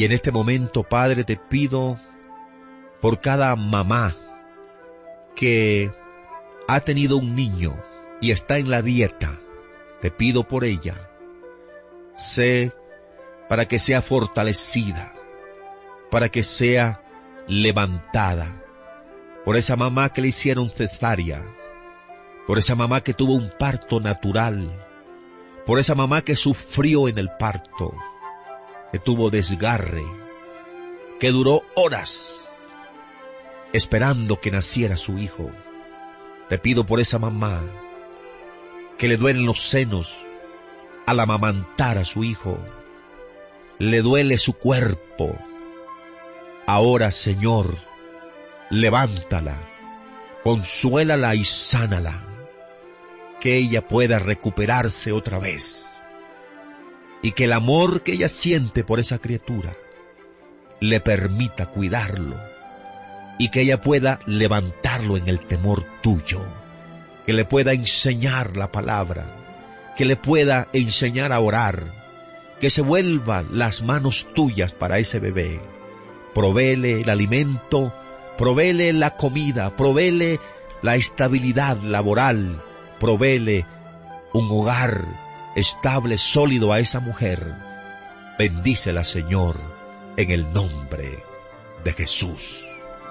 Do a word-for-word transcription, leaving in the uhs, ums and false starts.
Y en este momento, Padre, te pido por cada mamá que ha tenido un niño y está en la dieta, te pido por ella, sé para que sea fortalecida, para que sea levantada, por esa mamá que le hicieron cesárea, por esa mamá que tuvo un parto natural, por esa mamá que sufrió en el parto, que tuvo desgarre, que duró horas esperando que naciera su hijo. Te pido por esa mamá que le duelen los senos al amamantar a su hijo, le duele su cuerpo. Ahora, Señor, levántala, consuélala y sánala, que ella pueda recuperarse otra vez, y que el amor que ella siente por esa criatura le permita cuidarlo, y que ella pueda levantarlo en el temor tuyo, que le pueda enseñar la palabra, que le pueda enseñar a orar, que se vuelvan las manos tuyas para ese bebé. Provéele el alimento, provéele la comida, provéele la estabilidad laboral, provéele un hogar estable, sólido a esa mujer. Bendícela, Señor, en el nombre de Jesús.